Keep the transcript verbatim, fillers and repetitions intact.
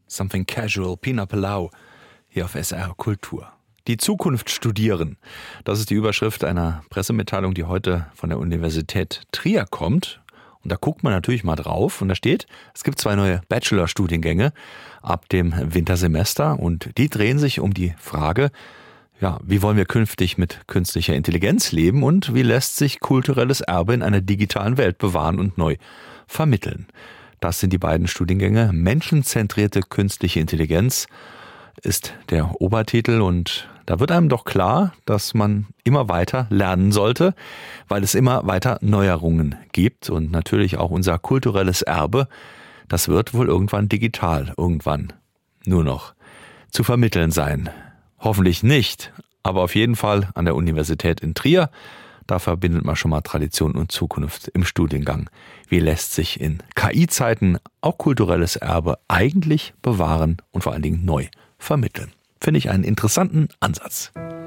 Something Casual, Pina Palau, hier auf S R Kultur. Die Zukunft studieren. Das ist die Überschrift einer Pressemitteilung, die heute von der Universität Trier kommt. Und da guckt man natürlich mal drauf und da steht, es gibt zwei neue Bachelorstudiengänge ab dem Wintersemester und die drehen sich um die Frage, ja, wie wollen wir künftig mit künstlicher Intelligenz leben und wie lässt sich kulturelles Erbe in einer digitalen Welt bewahren und neu vermitteln. Das sind die beiden Studiengänge. Menschenzentrierte künstliche Intelligenz ist der Obertitel und da wird einem doch klar, dass man immer weiter lernen sollte, weil es immer weiter Neuerungen gibt und natürlich auch unser kulturelles Erbe, das wird wohl irgendwann digital, irgendwann nur noch zu vermitteln sein. Hoffentlich nicht, aber auf jeden Fall an der Universität in Trier. Da verbindet man schon mal Tradition und Zukunft im Studiengang. Wie lässt sich in K I-Zeiten auch kulturelles Erbe eigentlich bewahren und vor allen Dingen neu vermitteln? Finde ich einen interessanten Ansatz.